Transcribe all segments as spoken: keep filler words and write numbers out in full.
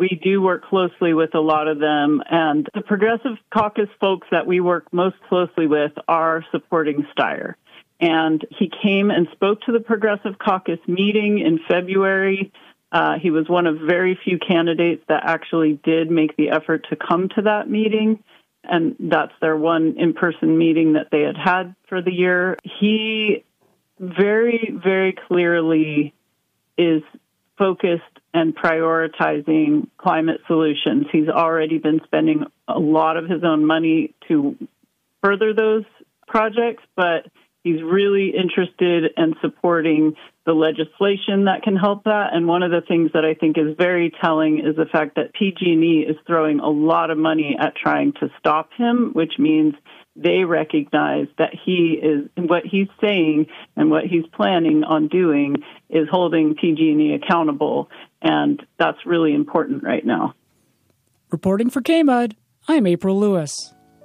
we do work closely with a lot of them. And the Progressive Caucus folks that we work most closely with are supporting Steyer. And he came and spoke to the Progressive Caucus meeting in February. Uh, he was one of very few candidates that actually did make the effort to come to that meeting. And that's their one in-person meeting that they had had for the year. He very, very clearly is focused and prioritizing climate solutions. He's already been spending a lot of his own money to further those projects, but he's really interested in supporting the legislation that can help that. And one of the things that I think is very telling is the fact that P G and E is throwing a lot of money at trying to stop him, which means they recognize that he is, what he's saying and what he's planning on doing is holding P G and E accountable. And that's really important right now. Reporting for K M U D, I'm April Lewis.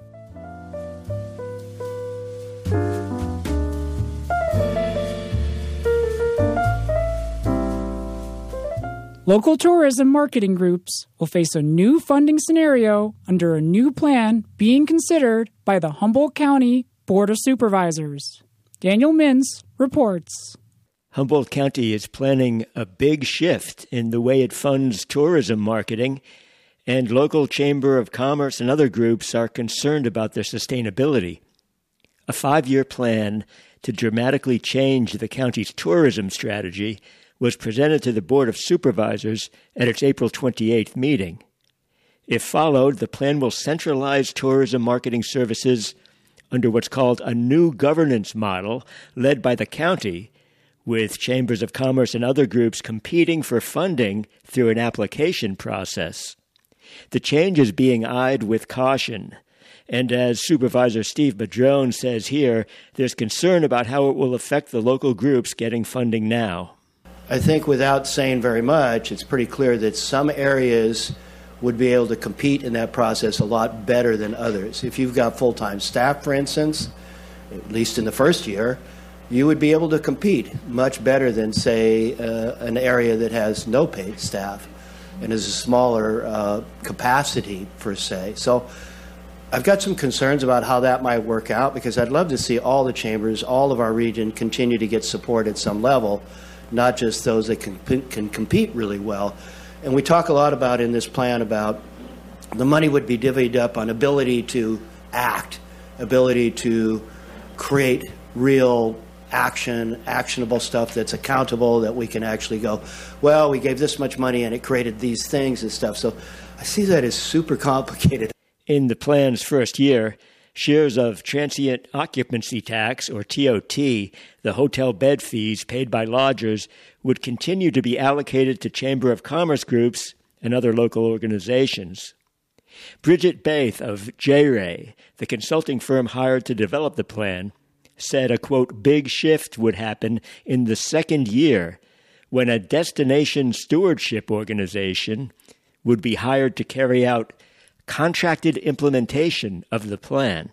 Local tourism marketing groups will face a new funding scenario under a new plan being considered by the Humboldt County Board of Supervisors. Daniel Mintz reports. Humboldt County is planning a big shift in the way it funds tourism marketing, and local Chamber of Commerce and other groups are concerned about their sustainability. A five-year plan to dramatically change the county's tourism strategy was presented to the Board of Supervisors at its April twenty-eighth meeting. If followed, the plan will centralize tourism marketing services under what's called a new governance model led by the county, with chambers of commerce and other groups competing for funding through an application process. The change is being eyed with caution, and as Supervisor Steve Madrone says here, there's concern about how it will affect the local groups getting funding now. I think without saying very much, it's pretty clear that some areas would be able to compete in that process a lot better than others. If you've got full-time staff, for instance, at least in the first year, you would be able to compete much better than, say, uh, an area that has no paid staff and is a smaller uh, capacity, per se. So I've got some concerns about how that might work out, because I'd love to see all the chambers, all of our region, continue to get support at some level, not just those that can, can compete really well. And we talk a lot about in this plan about the money would be divvied up on ability to act, ability to create real action, actionable stuff that's accountable, that we can actually go, well, we gave this much money and it created these things and stuff. So I see that as super complicated. In the plan's first year, shares of transient occupancy tax, or T O T, the hotel bed fees paid by lodgers, would continue to be allocated to Chamber of Commerce groups and other local organizations. Bridget Baith of J R A Y, the consulting firm hired to develop the plan, said a, quote, big shift would happen in the second year when a destination stewardship organization would be hired to carry out contracted implementation of the plan.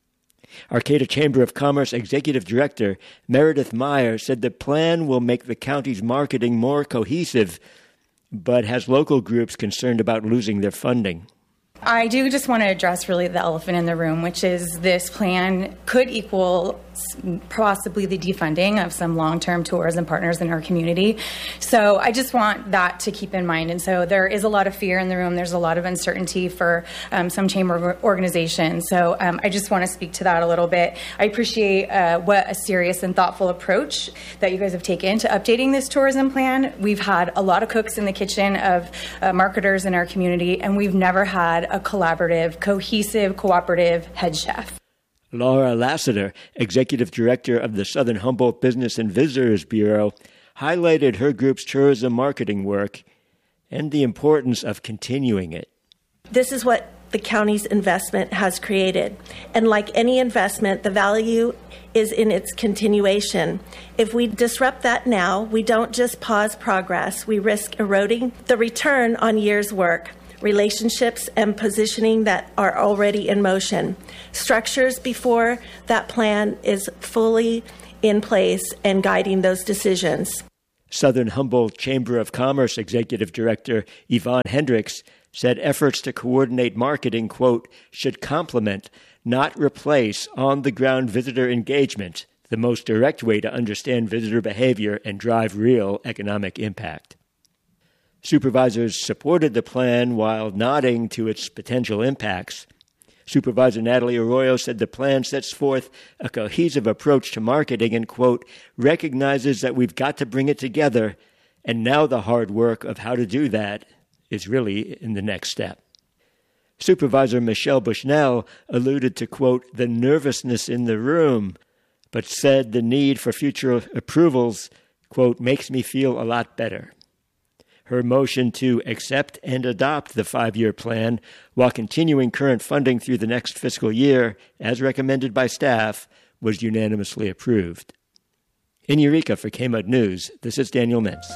Arcata Chamber of Commerce Executive Director Meredith Meyer said the plan will make the county's marketing more cohesive, but has local groups concerned about losing their funding. I do just want to address really the elephant in the room, which is this plan could equal possibly the defunding of some long-term tourism partners in our community. So I just want that to keep in mind. And so there is a lot of fear in the room. There's a lot of uncertainty for um, some chamber organizations. So um, I just want to speak to that a little bit. I appreciate uh, what a serious and thoughtful approach that you guys have taken to updating this tourism plan. We've had a lot of cooks in the kitchen of uh, marketers in our community, and we've never had a collaborative, cohesive, cooperative head chef. Laura Lassiter, Executive Director of the Southern Humboldt Business and Visitors Bureau, highlighted her group's tourism marketing work and the importance of continuing it. This is what the county's investment has created. And like any investment, the value is in its continuation. If we disrupt that now, we don't just pause progress, we risk eroding the return on years' work, relationships and positioning that are already in motion. Structures before that plan is fully in place and guiding those decisions. Southern Humboldt Chamber of Commerce Executive Director Yvonne Hendricks said efforts to coordinate marketing, quote, should complement, not replace, on-the-ground visitor engagement, the most direct way to understand visitor behavior and drive real economic impact. Supervisors supported the plan while nodding to its potential impacts. Supervisor Natalie Arroyo said the plan sets forth a cohesive approach to marketing and, quote, recognizes that we've got to bring it together, and now the hard work of how to do that is really in the next step. Supervisor Michelle Bushnell alluded to, quote, the nervousness in the room, but said the need for future approvals, quote, makes me feel a lot better. Her motion to accept and adopt the five-year plan while continuing current funding through the next fiscal year, as recommended by staff, was unanimously approved. In Eureka for K M U D News, this is Daniel Mintz.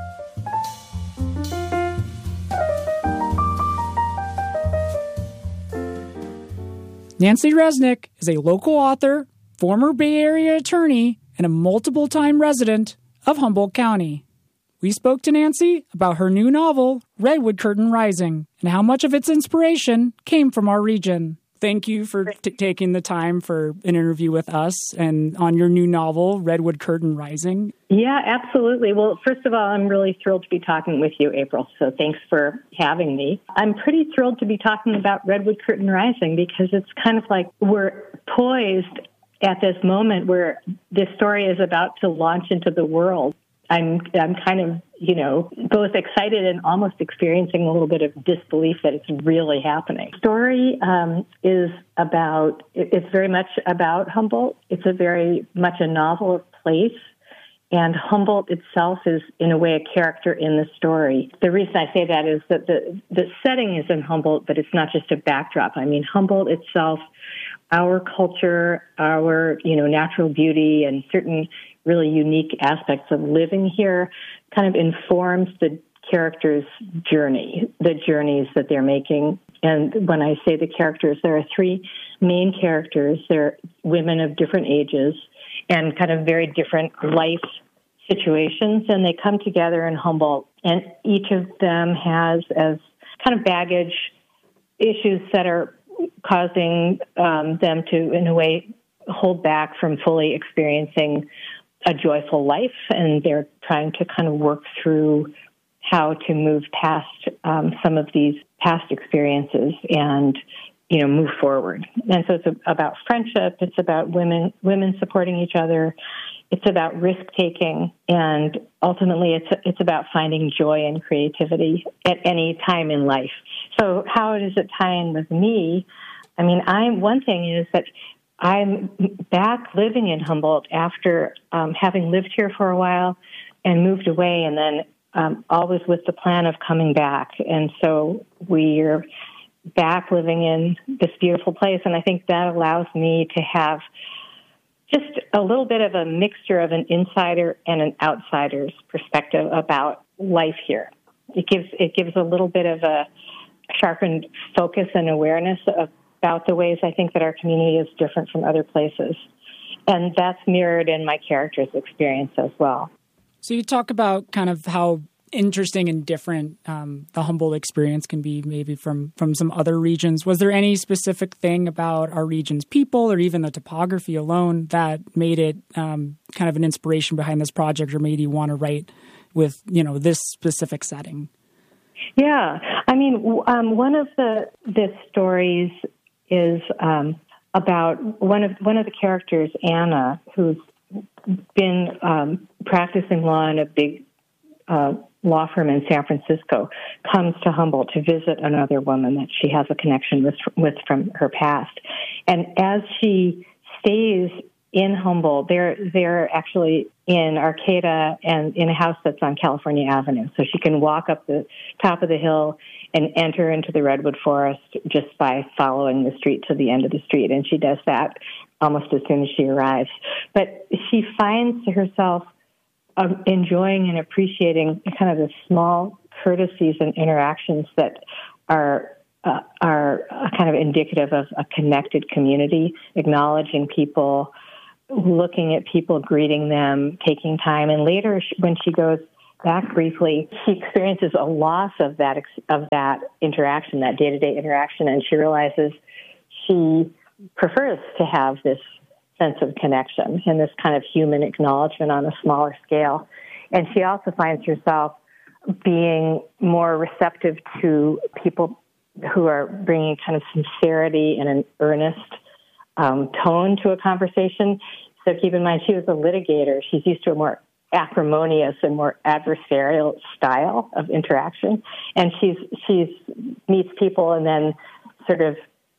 Nancy Resnick is a local author, former Bay Area attorney, and a multiple-time resident of Humboldt County. We spoke to Nancy about her new novel, Redwood Curtain Rising, and how much of its inspiration came from our region. Thank you for t- taking the time for an interview with us and on your new novel, Redwood Curtain Rising. Yeah, absolutely. Well, first of all, I'm really thrilled to be talking with you, April, so thanks for having me. I'm pretty thrilled to be talking about Redwood Curtain Rising because it's kind of like we're poised at this moment where this story is about to launch into the world. I'm I'm kind of, you know, both excited and almost experiencing a little bit of disbelief that it's really happening. The story um, is about, it's very much about Humboldt. It's a very much a novel of place. And Humboldt itself is, in a way, a character in the story. The reason I say that is that the, the setting is in Humboldt, but it's not just a backdrop. I mean, Humboldt itself, our culture, our, you know, natural beauty and certain really unique aspects of living here kind of informs the characters' journey, the journeys that they're making. And when I say the characters, there are three main characters. They're women of different ages and kind of very different life situations, and they come together in Humboldt. And each of them has as kind of baggage issues that are causing um, them to, in a way, hold back from fully experiencing a joyful life, and they're trying to kind of work through how to move past um, some of these past experiences and, you know, move forward. And so it's about friendship. It's about women women supporting each other. It's about risk-taking, and ultimately it's it's about finding joy and creativity at any time in life. So how does it tie in with me? I mean, I'm one thing is that I'm back living in Humboldt after um, having lived here for a while and moved away, and then um, always with the plan of coming back. And so we're back living in this beautiful place, and I think that allows me to have just a little bit of a mixture of an insider and an outsider's perspective about life here. It gives it gives a little bit of a sharpened focus and awareness of about the ways I think that our community is different from other places. And that's mirrored in my character's experience as well. So you talk about kind of how interesting and different um, the Humboldt experience can be maybe from, from some other regions. Was there any specific thing about our region's people or even the topography alone that made it um, kind of an inspiration behind this project or made you want to write with, you know, this specific setting? Yeah. I mean, um, one of the, the stories is um, about one of one of the characters, Anna, who's been um, practicing law in a big uh, law firm in San Francisco, comes to Humboldt to visit another woman that she has a connection with, with from her past. And as she stays in Humboldt, they're they're actually in Arcata and in a house that's on California Avenue. So she can walk up the top of the hill and enter into the redwood forest just by following the street to the end of the street. And she does that almost as soon as she arrives. But she finds herself um, enjoying and appreciating kind of the small courtesies and interactions that are uh, are kind of indicative of a connected community, acknowledging people looking at people, greeting them, taking time. And later, when she goes back briefly, she experiences a loss of that of that interaction, that day-to-day interaction, and she realizes she prefers to have this sense of connection and this kind of human acknowledgement on a smaller scale. And she also finds herself being more receptive to people who are bringing kind of sincerity and an earnest um, tone to a conversation. So keep in mind, she was a litigator. She's used to a more acrimonious and more adversarial style of interaction. And she's she's meets people and then sort of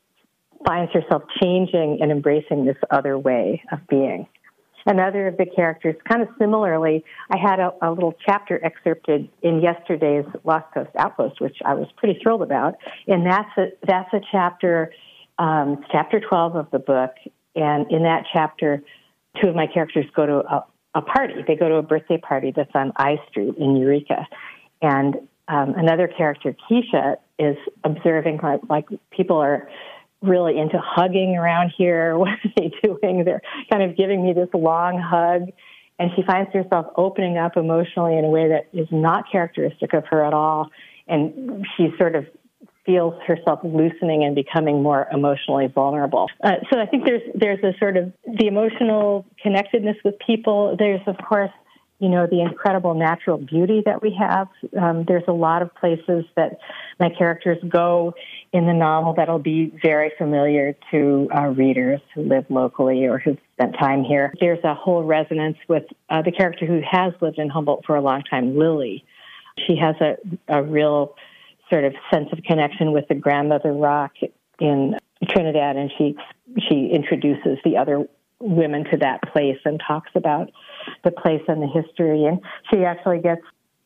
finds herself changing and embracing this other way of being. Another of the characters, kind of similarly, I had a, a little chapter excerpted in yesterday's Lost Coast Outpost, which I was pretty thrilled about. And that's a, that's a chapter, um, chapter twelve of the book. And in that chapter, two of my characters go to a, a party. They go to a birthday party that's on I Street in Eureka. And um, another character, Keisha, is observing like, like people are really into hugging around here. What are they doing? They're kind of giving me this long hug. And she finds herself opening up emotionally in a way that is not characteristic of her at all. And she sort of feels herself loosening and becoming more emotionally vulnerable. Uh, so I think there's there's a sort of the emotional connectedness with people. There's, of course, you know, the incredible natural beauty that we have. Um, there's a lot of places that my characters go in the novel that'll be very familiar to uh, readers who live locally or who've spent time here. There's a whole resonance with uh, the character who has lived in Humboldt for a long time, Lily. She has a, a real sort of sense of connection with the Grandmother Rock in Trinidad, and she she introduces the other women to that place and talks about the place and the history. And she actually gets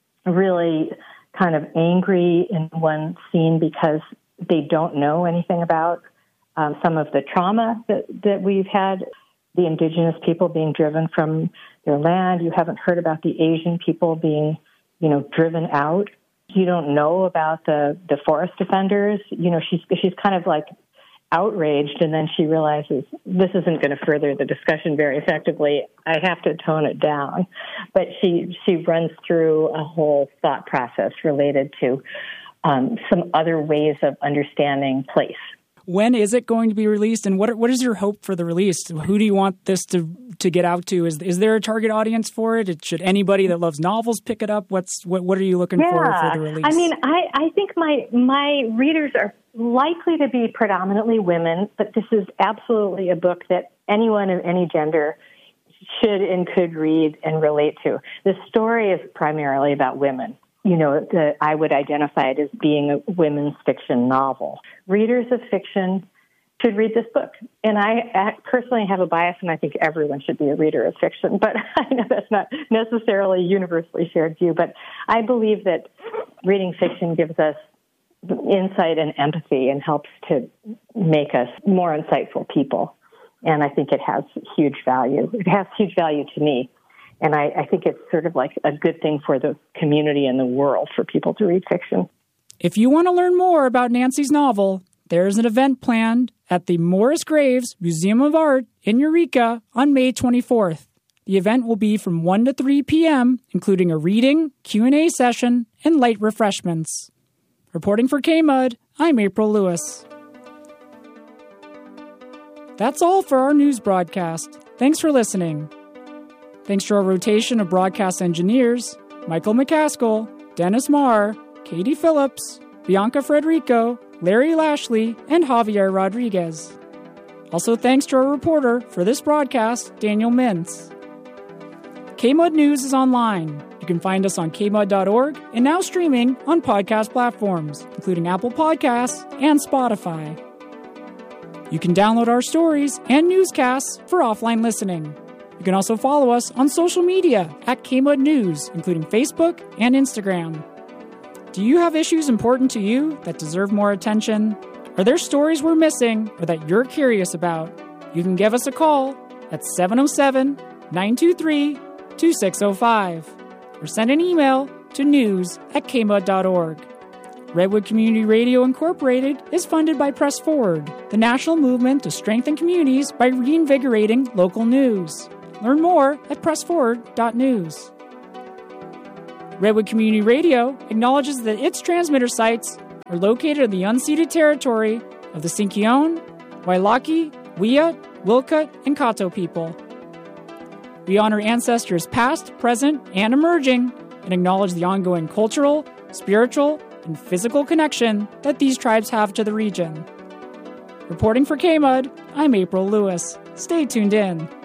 really kind of angry in one scene because they don't know anything about um, some of the trauma that, that we've had, the indigenous people being driven from their land. You haven't heard about the Asian people being, you know, driven out. You don't know about the, the forest defenders. You know, she's she's kind of like outraged, and then she realizes this isn't going to further the discussion very effectively. I have to tone it down. But she she runs through a whole thought process related to um, some other ways of understanding place. When is it going to be released, and what what is your hope for the release? Who do you want this to to get out to? Is is there a target audience for it? Should anybody that loves novels pick it up? What's what what are you looking yeah. for for the release? I mean, I, I think my my readers are likely to be predominantly women, but this is absolutely a book that anyone of any gender should and could read and relate to. The story is primarily about women. You know, the, I would identify it as being a women's fiction novel. Readers of fiction should read this book. And I, I personally have a bias, and I think everyone should be a reader of fiction, but I know that's not necessarily a universally shared view. But I believe that reading fiction gives us insight and empathy and helps to make us more insightful people. And I think it has huge value. It has huge value to me. And I, I think it's sort of like a good thing for the community and the world for people to read fiction. If you want to learn more about Nancy's novel, there's an event planned at the Morris Graves Museum of Art in Eureka on May twenty-fourth. The event will be from one to three p.m., including a reading, Q and A session, and light refreshments. Reporting for K M U D, I'm April Lewis. That's all for our news broadcast. Thanks for listening. Thanks to our rotation of broadcast engineers, Michael McCaskill, Dennis Marr, Katie Phillips, Bianca Frederico, Larry Lashley, and Javier Rodriguez. Also thanks to our reporter for this broadcast, Daniel Mintz. K M U D News is online. You can find us on K M U D dot org and now streaming on podcast platforms, including Apple Podcasts and Spotify. You can download our stories and newscasts for offline listening. You can also follow us on social media at K M U D News, including Facebook and Instagram. Do you have issues important to you that deserve more attention? Are there stories we're missing or that you're curious about? You can give us a call at seven oh seven, nine two three, two six oh five or send an email to news at K M U D dot org. Redwood Community Radio Incorporated is funded by Press Forward, the national movement to strengthen communities by reinvigorating local news. Learn more at press forward dot news. Redwood Community Radio acknowledges that its transmitter sites are located in the unceded territory of the Sinkyone, Wailaki, Wiyut, Wilkut, and Kato people. We honor ancestors past, present, and emerging, and acknowledge the ongoing cultural, spiritual, and physical connection that these tribes have to the region. Reporting for K M U D, I'm April Lewis. Stay tuned in.